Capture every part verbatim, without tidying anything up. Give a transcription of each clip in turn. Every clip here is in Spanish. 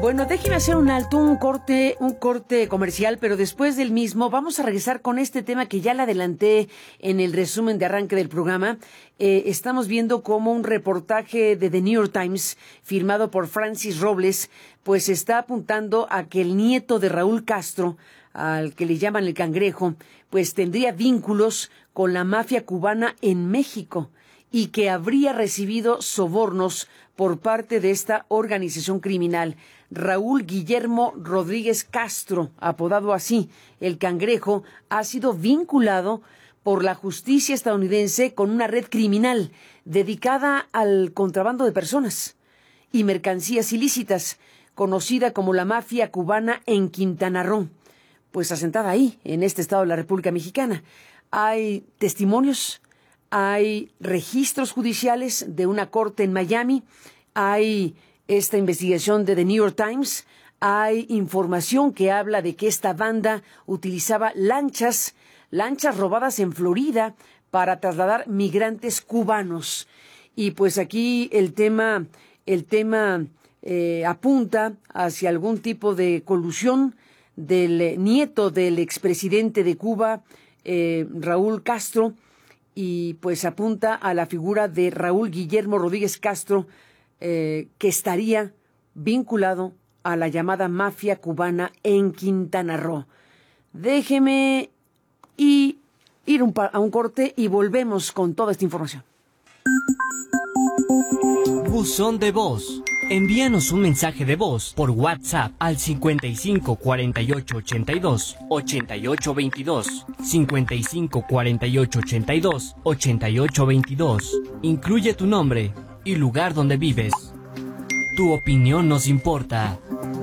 Bueno, déjeme hacer un alto, un corte, un corte comercial, pero después del mismo vamos a regresar con este tema que ya le adelanté en el resumen de arranque del programa. Eh, estamos viendo cómo un reportaje de The New York Times, firmado por Francis Robles, pues está apuntando a que el nieto de Raúl Castro, al que le llaman el Cangrejo, pues tendría vínculos con la mafia cubana en México y que habría recibido sobornos por parte de esta organización criminal. Raúl Guillermo Rodríguez Castro, apodado así, el Cangrejo, ha sido vinculado por la justicia estadounidense con una red criminal dedicada al contrabando de personas y mercancías ilícitas, conocida como la mafia cubana en Quintana Roo, pues asentada ahí, en este estado de la República Mexicana. Hay testimonios, hay registros judiciales de una corte en Miami, hay esta investigación de The New York Times, hay información que habla de que esta banda utilizaba lanchas, lanchas robadas en Florida para trasladar migrantes cubanos. Y pues aquí el tema, el tema eh, apunta hacia algún tipo de colusión del nieto del expresidente de Cuba, eh, Raúl Castro, y pues apunta a la figura de Raúl Guillermo Rodríguez Castro, eh, que estaría vinculado a la llamada mafia cubana en Quintana Roo. Déjeme y ir un a un corte y volvemos con toda esta información. Buzón de voz. Envíanos un mensaje de voz por WhatsApp al cincuenta y cinco cuarenta y ocho ochenta y dos ochenta y ocho veintidós, cincuenta y cinco cuarenta y ocho ochenta y dos ochenta y ocho veintidós. Incluye tu nombre y lugar donde vives. Tu opinión nos importa.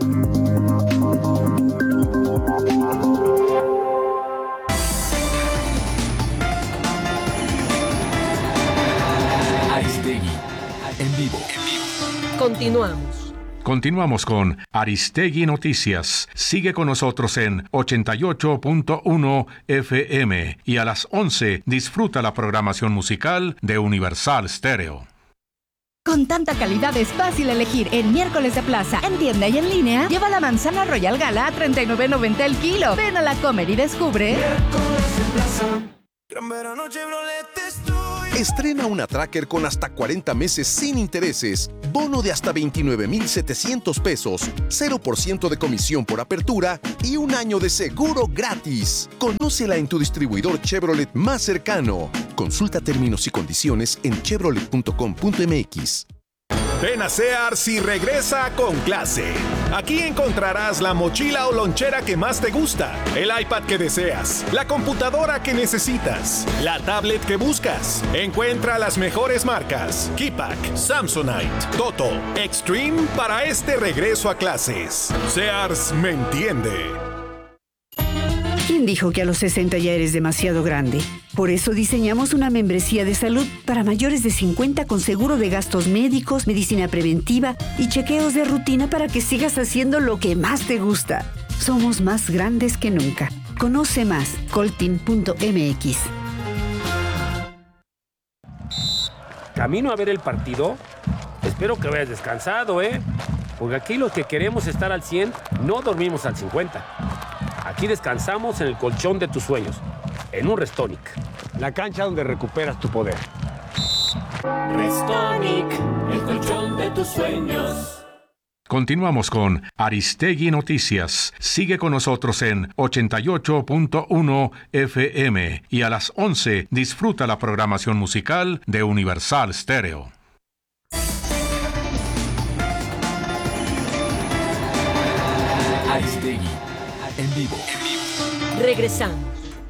Aristegui, en vivo. Continuamos. Continuamos con Aristegui Noticias. Sigue con nosotros en ochenta y ocho punto uno F M y a las once disfruta la programación musical de Universal Stereo. Con tanta calidad es fácil elegir. En miércoles de plaza, en tienda y en línea, lleva la manzana Royal Gala a treinta y nueve noventa el kilo. Ven a la Comer y descubre. Miércoles de plaza. Gran verano Chevrolet estoy. Estrena una Tracker con hasta cuarenta meses sin intereses, bono de hasta veintinueve mil setecientos pesos, cero por ciento de comisión por apertura y un año de seguro gratis. Conócela en tu distribuidor Chevrolet más cercano. Consulta términos y condiciones en chevrolet punto com punto m x. Ven a Sears y regresa con clase. Aquí encontrarás la mochila o lonchera que más te gusta, el iPad que deseas, la computadora que necesitas, la tablet que buscas. Encuentra las mejores marcas: Keypack, Samsonite, Toto, Extreme para este regreso a clases. Sears me entiende. ¿Quién dijo que a los sesenta ya eres demasiado grande? Por eso diseñamos una membresía de salud para mayores de cincuenta con seguro de gastos médicos, medicina preventiva y chequeos de rutina para que sigas haciendo lo que más te gusta. Somos más grandes que nunca. Conoce más, coltin punto m x. ¿Camino a ver el partido? Espero que vayas descansado, ¿eh? Porque aquí los que queremos estar al cien no dormimos al cincuenta. Aquí descansamos en el colchón de tus sueños, en un Restonic. La cancha donde recuperas tu poder. Restonic, el colchón de tus sueños. Continuamos con Aristegui Noticias. Sigue con nosotros en ochenta y ocho punto uno F M y a las once disfruta la programación musical de Universal Stereo. Aristegui, en vivo. Regresamos.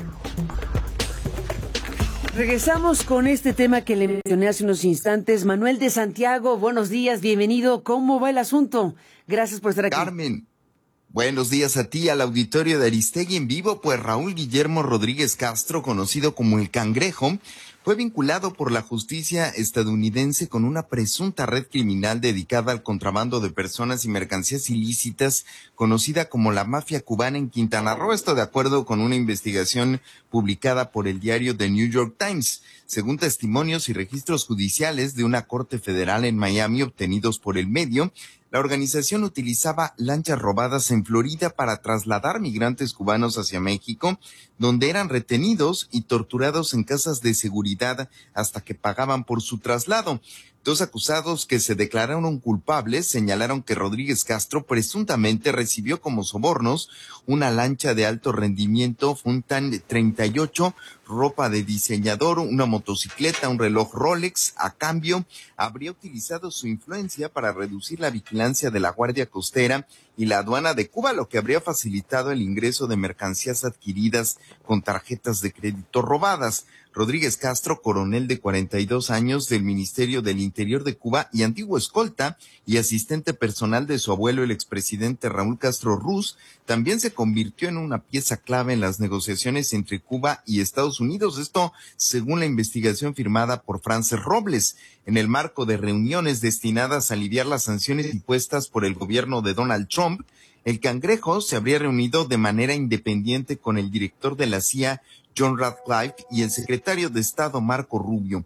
Regresamos con este tema que le mencioné hace unos instantes. Manuel de Santiago, buenos días, bienvenido. ¿Cómo va el asunto? Gracias por estar aquí. Carmen, buenos días a ti, al auditorio de Aristegui en vivo. Pues Raúl Guillermo Rodríguez Castro, conocido como el Cangrejo, fue vinculado por la justicia estadounidense con una presunta red criminal dedicada al contrabando de personas y mercancías ilícitas, conocida como la mafia cubana en Quintana Roo. Esto de acuerdo con una investigación publicada por el diario The New York Times. Según testimonios y registros judiciales de una corte federal en Miami obtenidos por el medio, la La organización utilizaba lanchas robadas en Florida para trasladar migrantes cubanos hacia México, donde eran retenidos y torturados en casas de seguridad hasta que pagaban por su traslado. Dos acusados que se declararon culpables señalaron que Rodríguez Castro presuntamente recibió como sobornos una lancha de alto rendimiento Funtan treinta y ocho, ropa de diseñador, una motocicleta, un reloj Rolex. A cambio, habría utilizado su influencia para reducir la vigilancia de la Guardia Costera y la aduana de Cuba, lo que habría facilitado el ingreso de mercancías adquiridas con tarjetas de crédito robadas. Rodríguez Castro, coronel de cuarenta y dos años del Ministerio del Interior de Cuba y antiguo escolta y asistente personal de su abuelo, el expresidente Raúl Castro Ruz, también se convirtió en una pieza clave en las negociaciones entre Cuba y Estados Unidos. Esto según la investigación firmada por Frances Robles. En el marco de reuniones destinadas a aliviar las sanciones impuestas por el gobierno de Donald Trump, el Cangrejo se habría reunido de manera independiente con el director de la C I A, John Ratcliffe, y el secretario de Estado, Marco Rubio.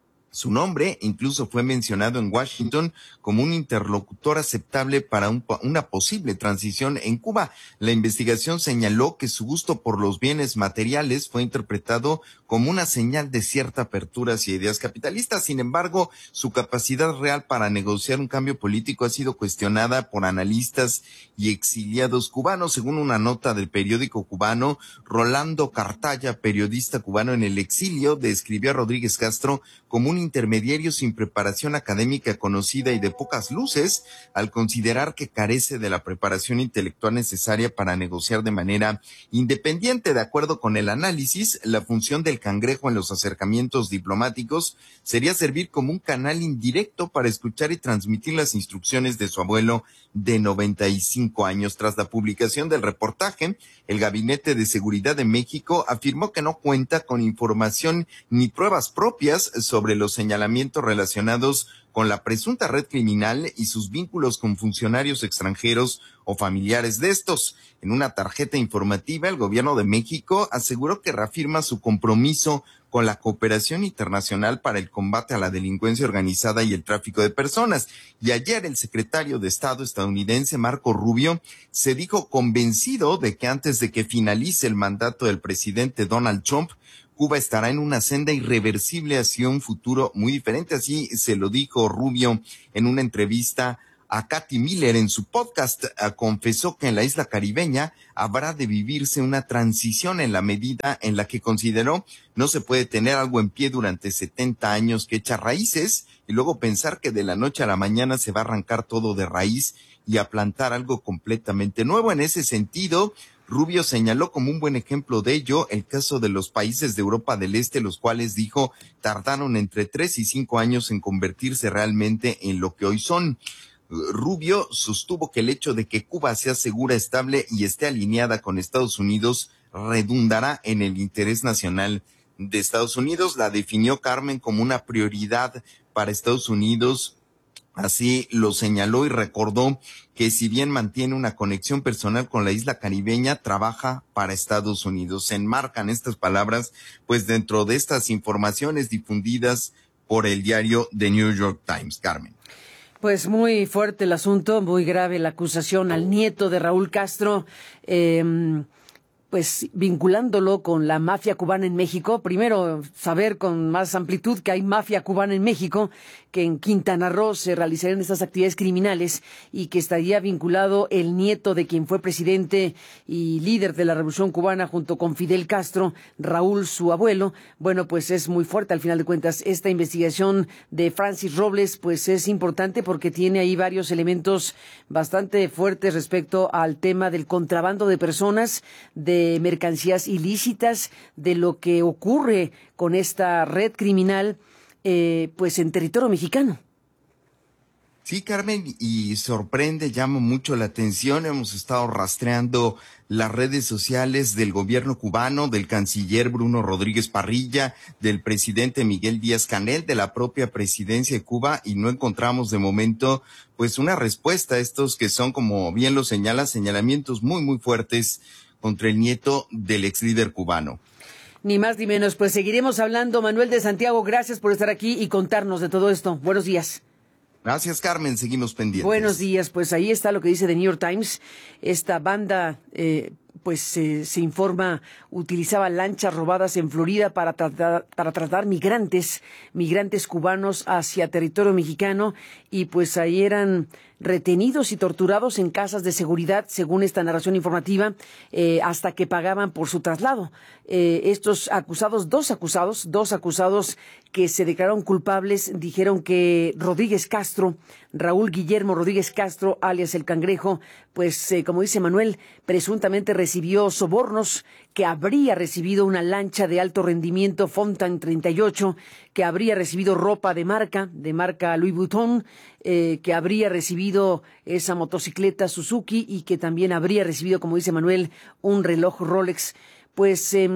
Su nombre incluso fue mencionado en Washington como un interlocutor aceptable para un, una posible transición en Cuba. La investigación señaló que su gusto por los bienes materiales fue interpretado como una señal de cierta apertura hacia ideas capitalistas. Sin embargo, su capacidad real para negociar un cambio político ha sido cuestionada por analistas y exiliados cubanos. Según una nota del periódico cubano, Rolando Cartaya, periodista cubano en el exilio, describió a Rodríguez Castro como un intermediario sin preparación académica conocida y de pocas luces, al considerar que carece de la preparación intelectual necesaria para negociar de manera independiente. De acuerdo con el análisis, la función del Cangrejo en los acercamientos diplomáticos sería servir como un canal indirecto para escuchar y transmitir las instrucciones de su abuelo de noventa y cinco años. Tras la publicación del reportaje, el Gabinete de Seguridad de México afirmó que no cuenta con información ni pruebas propias sobre los señalamientos relacionados con la presunta red criminal y sus vínculos con funcionarios extranjeros o familiares de estos. En una tarjeta informativa, el gobierno de México aseguró que reafirma su compromiso con la cooperación internacional para el combate a la delincuencia organizada y el tráfico de personas. Y ayer el secretario de Estado estadounidense, Marco Rubio, se dijo convencido de que antes de que finalice el mandato del presidente Donald Trump, Cuba estará en una senda irreversible hacia un futuro muy diferente. Así se lo dijo Rubio en una entrevista a Katy Miller en su podcast. Confesó que en la isla caribeña habrá de vivirse una transición en la medida en la que consideró no se puede tener algo en pie durante setenta años que echa raíces y luego pensar que de la noche a la mañana se va a arrancar todo de raíz y a plantar algo completamente nuevo. En ese sentido, Rubio señaló como un buen ejemplo de ello el caso de los países de Europa del Este, los cuales, dijo, tardaron entre tres y cinco años en convertirse realmente en lo que hoy son. Rubio sostuvo que el hecho de que Cuba sea segura, estable y esté alineada con Estados Unidos redundará en el interés nacional de Estados Unidos. La definió Carmen como una prioridad para Estados Unidos. Así lo señaló y recordó que si bien mantiene una conexión personal con la isla caribeña, trabaja para Estados Unidos. Se enmarcan estas palabras, pues dentro de estas informaciones difundidas por el diario The New York Times. Carmen. Pues muy fuerte el asunto, muy grave la acusación al nieto de Raúl Castro, eh, pues vinculándolo con la mafia cubana en México. Primero, saber con más amplitud que hay mafia cubana en México, que en Quintana Roo se realizarían estas actividades criminales y que estaría vinculado el nieto de quien fue presidente y líder de la Revolución Cubana junto con Fidel Castro, Raúl, su abuelo. Bueno, pues es muy fuerte al final de cuentas. Esta investigación de Francis Robles pues es importante porque tiene ahí varios elementos bastante fuertes respecto al tema del contrabando de personas, de mercancías ilícitas, de lo que ocurre con esta red criminal eh, pues en territorio mexicano. Sí, Carmen, y sorprende, llama mucho la atención. Hemos estado rastreando las redes sociales del gobierno cubano, del canciller Bruno Rodríguez Parrilla, del presidente Miguel Díaz-Canel, de la propia presidencia de Cuba, y no encontramos de momento pues una respuesta a estos que son, como bien lo señala, señalamientos muy, muy fuertes contra el nieto del ex líder cubano. Ni más ni menos, pues seguiremos hablando. Manuel de Santiago, gracias por estar aquí y contarnos de todo esto. Buenos días. Gracias, Carmen. Seguimos pendientes. Buenos días. Pues ahí está lo que dice The New York Times. Esta banda, eh, pues eh, se informa, utilizaba lanchas robadas en Florida para tratar, para tratar migrantes, migrantes cubanos hacia territorio mexicano, y pues ahí eran retenidos y torturados en casas de seguridad, según esta narración informativa, eh, hasta que pagaban por su traslado. Eh, estos acusados, dos acusados, dos acusados que se declararon culpables, dijeron que Rodríguez Castro, Raúl Guillermo Rodríguez Castro, alias El Cangrejo, pues eh, como dice Manuel, presuntamente recibió sobornos, que habría recibido una lancha de alto rendimiento Fountain treinta y ocho, que habría recibido ropa de marca, de marca Louis Vuitton, eh, que habría recibido esa motocicleta Suzuki y que también habría recibido, como dice Manuel, un reloj Rolex. Pues eh,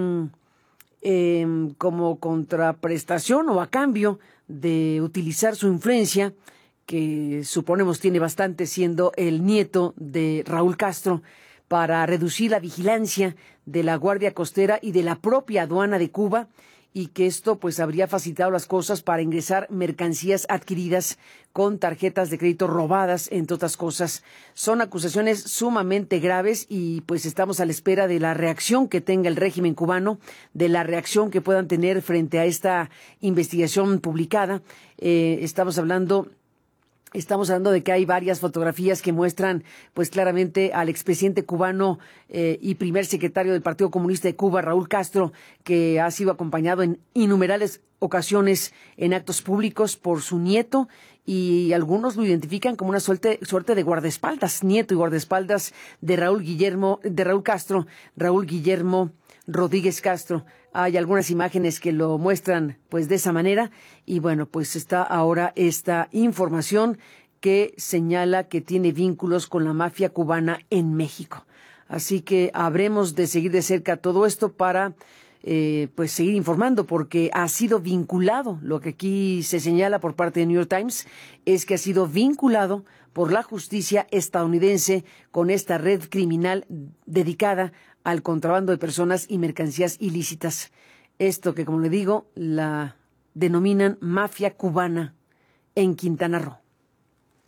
eh, como contraprestación o a cambio de utilizar su influencia, que suponemos tiene bastante siendo el nieto de Raúl Castro, para reducir la vigilancia de la Guardia Costera y de la propia aduana de Cuba, y que esto pues habría facilitado las cosas para ingresar mercancías adquiridas con tarjetas de crédito robadas, entre otras cosas. Son acusaciones sumamente graves y pues estamos a la espera de la reacción que tenga el régimen cubano, de la reacción que puedan tener frente a esta investigación publicada. Eh, estamos hablando... Estamos hablando de que hay varias fotografías que muestran, pues claramente, al expresidente cubano eh, y primer secretario del Partido Comunista de Cuba, Raúl Castro, que ha sido acompañado en innumerables ocasiones en actos públicos por su nieto, y algunos lo identifican como una suerte, suerte de guardaespaldas, nieto y guardaespaldas de Raúl Guillermo, de Raúl Castro, Raúl Guillermo Rodríguez Castro. Hay algunas imágenes que lo muestran pues de esa manera, y bueno, pues está ahora esta información que señala que tiene vínculos con la mafia cubana en México. Así que habremos de seguir de cerca todo esto para eh, pues seguir informando, porque ha sido vinculado, lo que aquí se señala por parte de New York Times es que ha sido vinculado por la justicia estadounidense con esta red criminal dedicada al contrabando de personas y mercancías ilícitas. Esto que, como le digo, la denominan mafia cubana en Quintana Roo.